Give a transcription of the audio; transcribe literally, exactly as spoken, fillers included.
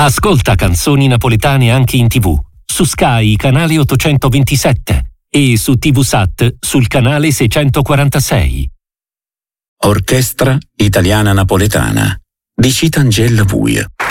Ascolta canzoni napoletane anche in tivù, su Sky canale ottocentoventisette e su TVSat sul canale seicentoquarantasei. Orchestra Italiana Napoletana di Citangelo Vuio.